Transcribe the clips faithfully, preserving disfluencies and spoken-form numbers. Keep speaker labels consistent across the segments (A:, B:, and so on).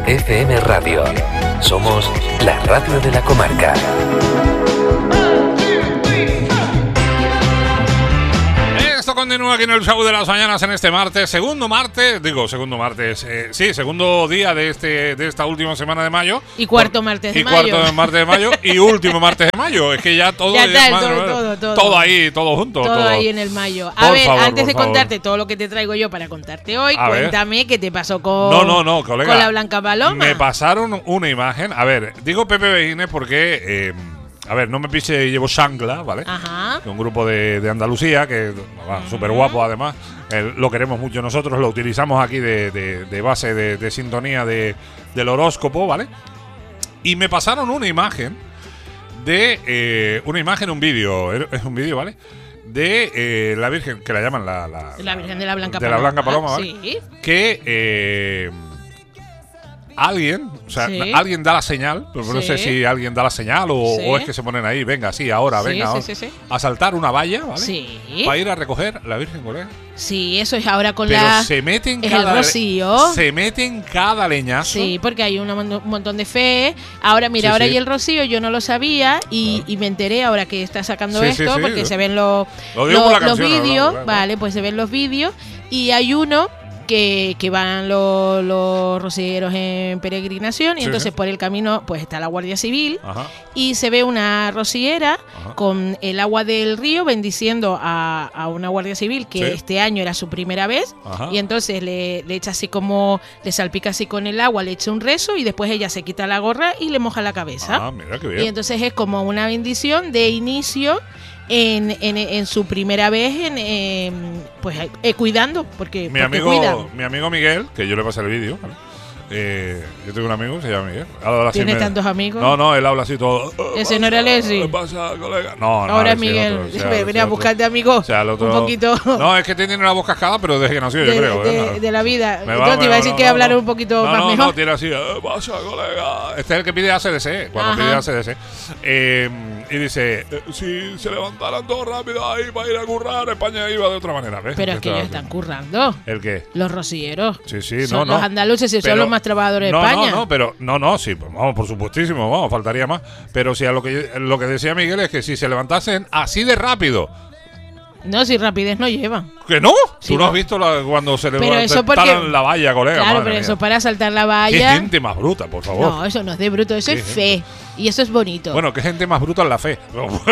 A: F M Radio. Somos la radio de la comarca.
B: Esto continúa aquí en el show de las mañanas en este martes, segundo martes, digo segundo martes, eh, sí, segundo día de este de esta última semana de mayo.
C: Y cuarto martes de
B: y
C: mayo.
B: Y cuarto martes de mayo y último martes de mayo. Es que ya todo,
C: ya está,
B: es, madre,
C: todo,
B: madre,
C: todo, todo.
B: todo ahí, todo junto.
C: Todo,
B: todo
C: ahí en el mayo. A
B: por
C: ver,
B: favor,
C: antes de
B: favor.
C: contarte todo lo que te traigo yo para contarte hoy,
B: A
C: cuéntame
B: ver.
C: qué te pasó con,
B: no, no, no, colega,
C: con la Blanca Paloma.
B: Me pasaron una imagen. A ver, digo Pepe Beines porque... Eh, A ver, no me pise, llevo Shangla, ¿vale?
C: Ajá.
B: Un grupo de, de Andalucía que va, súper guapo además. Eh, lo queremos mucho nosotros, lo utilizamos aquí de, de, de base de, de sintonía de, del horóscopo, ¿vale? Y me pasaron una imagen de... Eh, una imagen, un vídeo, es un vídeo, ¿vale? De eh, la Virgen, que la llaman la... La,
C: la Virgen de la Blanca
B: de
C: Paloma.
B: De la Blanca Paloma, ¿vale?
C: Sí.
B: Que... Eh, alguien, o sea,
C: sí.
B: alguien da la señal, pero sí. no sé si alguien da la señal o,
C: sí.
B: o es que se ponen ahí, venga, sí, ahora,
C: sí,
B: venga,
C: sí,
B: ahora,
C: sí, sí.
B: a saltar una valla, ¿vale?
C: Sí.
B: Para ir a recoger la Virgen Colega.
C: Sí, eso es ahora con
B: pero
C: la...
B: se meten
C: es
B: cada
C: el rocío.
B: Se meten cada leñazo.
C: Sí, porque hay una, un montón de fe. Ahora, mira,
B: sí,
C: ahora
B: sí.
C: hay el rocío, yo no lo sabía y, y me enteré ahora que está sacando
B: sí,
C: esto,
B: sí, sí.
C: porque se ven los,
B: lo
C: lo, los
B: vídeos,
C: vídeos, ¿no? Vale, pues se ven los vídeos y hay uno... Que, que van los, los rocieros en peregrinación y sí, entonces sí. por el camino pues está la Guardia Civil.
B: Ajá.
C: Y se ve una rociera
B: Ajá.
C: con el agua del río bendiciendo a, a una Guardia Civil que sí. este año era su primera vez. Ajá. Y entonces le, le echa así como, le salpica así con el agua, le echa un rezo y después ella se quita la gorra y le moja la cabeza.
B: Ah, mira qué bien.
C: Y entonces es como una bendición de inicio En, en, en su primera vez en, en pues eh, cuidando porque,
B: mi
C: porque
B: amigo
C: cuida.
B: mi amigo Miguel, que yo le pasé el vídeo, ¿vale? Eh, yo tengo un amigo que se llama Miguel.
C: ¿Tienes me... tantos amigos?
B: No, no, él habla así todo.
C: ¿Ese no era Leslie?
B: ¿Qué pasa, colega? No, no.
C: Ahora es Miguel.
B: Otro, sea,
C: Venía a buscarte amigos. O
B: sea, el otro...
C: Un poquito.
B: No, es que tiene una voz cascada, pero desde que nació,
C: de,
B: yo creo.
C: De,
B: ¿eh?
C: de la vida.
B: Me
C: Entonces
B: va,
C: te iba a decir
B: no,
C: que
B: no,
C: hablar
B: no.
C: un poquito
B: no,
C: más
B: no,
C: mejor.
B: No, tiene así. ¿Qué pasa, colega? Este es el que pide A C D C. Cuando Ajá. pide A C D C. Eh, y dice: si se levantaran todos rápido ahí para ir a currar, España iba de otra manera. ¿Ves?
C: Pero es que ellos están currando.
B: ¿El qué?
C: Los rocieros.
B: Sí, sí,
C: son
B: no, no.
C: Los andaluces y son los más trabajadores
B: no,
C: de España.
B: No, no, pero no, no, sí, pues vamos, por supuestísimo, vamos, faltaría más. Pero si a lo que lo que decía Miguel es que si se levantasen así de rápido.
C: No, si rapidez no llevan.
B: ¿Que no?
C: Sí,
B: ¿Tú no
C: no
B: has visto la, cuando se
C: levantan
B: porque... la valla, colega?
C: Claro, pero
B: mía.
C: eso para saltar la valla.
B: Qué gente más bruta, por favor.
C: No, eso no es de bruto, eso es fe. Y eso es bonito.
B: Bueno, qué gente más bruta en la fe. no, no,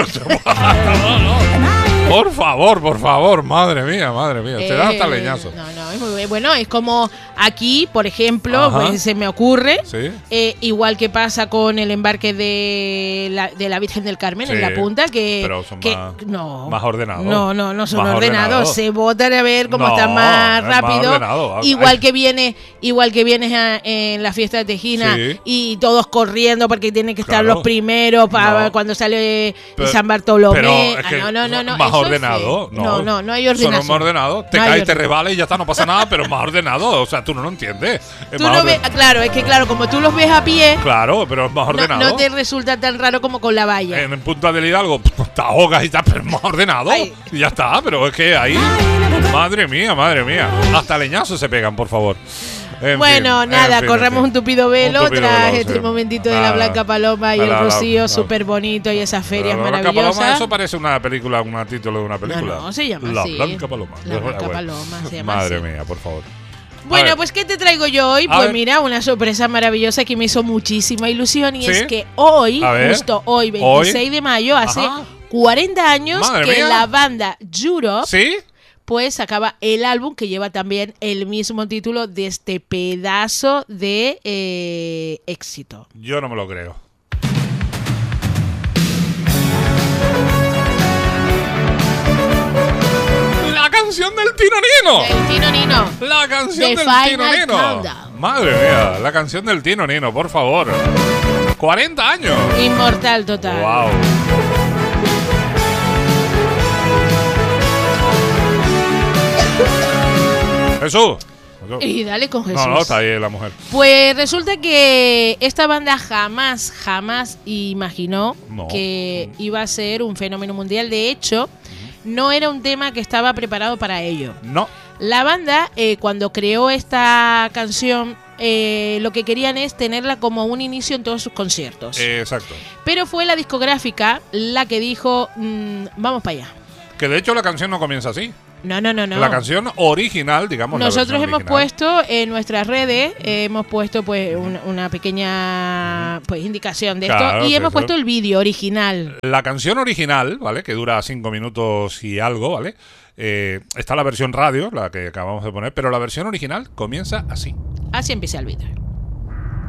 B: no. Por favor, por favor, madre mía, madre mía. Se eh, da hasta leñazo.
C: No, no, es muy bueno. Es como aquí, por ejemplo, pues, se me ocurre,
B: ¿sí?
C: eh, igual que pasa con el embarque de la, de la Virgen del Carmen sí, en la punta, que,
B: pero son
C: que
B: más,
C: no,
B: más ordenados.
C: No, no, no son
B: más
C: ordenados.
B: Ordenado.
C: Se botan a ver cómo
B: no,
C: están más rápido.
B: Más
C: igual
B: Ay.
C: que viene, igual que vienes a, en la fiesta de Tejina
B: sí.
C: y todos corriendo porque tienen que estar
B: claro.
C: los primeros para
B: no.
C: cuando sale
B: pero,
C: San Bartolomé.
B: Pero es que
C: ah, no, no, no, no.
B: Más
C: Eso
B: ordenado.
C: No, no, no, no hay ordenación.
B: Son más ordenados. Te
C: no
B: caes, te resbalas y ya está, no pasa nada, pero más ordenado. O sea, tú no lo entiendes.
C: Tú no ves, claro, es que claro, como tú los ves a pie.
B: Claro, pero es más ordenado.
C: No, no te resulta tan raro como con la valla.
B: En, en Punta del Hidalgo te ahogas y está, pero es más ordenado. Ay. Y ya está, pero es que ahí. Madre mía, madre mía. Hasta leñazos se pegan, por favor. En
C: bueno,
B: fin,
C: nada,
B: fin,
C: corremos un tupido velo
B: un tupido
C: tras
B: velo,
C: este
B: sí.
C: momentito
B: nada,
C: de la Blanca Paloma y
B: nada,
C: el Rocío,
B: nada,
C: súper bonito y esas ferias
B: la
C: maravillosas.
B: Blanca Paloma, eso parece una película, un título de una película.
C: No, no, se llama
B: La
C: así.
B: Blanca Paloma.
C: La Blanca Paloma, se llama
B: Madre
C: así.
B: mía, por favor.
C: Bueno, pues ¿qué te traigo yo hoy?
B: A
C: Pues
B: ver.
C: mira, una sorpresa maravillosa que me hizo muchísima ilusión y
B: ¿Sí?
C: es que hoy,
B: A ver.
C: justo hoy, veintiséis
B: ¿Hoy?
C: de mayo, hace
B: Ajá.
C: cuarenta años
B: Madre
C: que
B: mía.
C: la banda Europe
B: ¿Sí?
C: pues sacaba el álbum que lleva también el mismo título de este pedazo de eh, éxito.
B: Yo no me lo creo. La canción del Tino Nino.
C: El Tino Nino.
B: La canción
C: The
B: del
C: Final
B: Tino Nino.
C: Countdown.
B: Madre mía, la canción del Tino Nino, por favor. cuarenta años.
C: Inmortal total.
B: Wow. Jesús.
C: Y dale con Jesús.
B: No, no, está ahí la mujer.
C: Pues resulta que esta banda jamás, jamás imaginó
B: No.
C: que iba a ser un fenómeno mundial. De hecho, no era un tema que estaba preparado para ello.
B: No.
C: La banda, eh, cuando creó esta canción, eh, lo que querían es tenerla como un inicio en todos sus conciertos.
B: Eh, exacto.
C: Pero fue la discográfica la que dijo, mmm, vamos para allá.
B: Que de hecho la canción no comienza así.
C: No, no, no, no.
B: La canción original, digamos.
C: Nosotros
B: la
C: hemos
B: original.
C: puesto en nuestras redes, eh, hemos puesto pues un, una pequeña pues indicación de
B: Claro,
C: esto y
B: sí,
C: hemos
B: eso.
C: puesto el vídeo original.
B: La canción original, ¿vale? Que dura cinco minutos y algo, ¿vale? Eh, está la versión radio, la que acabamos de poner, pero la versión original comienza así.
C: Así empieza el vídeo.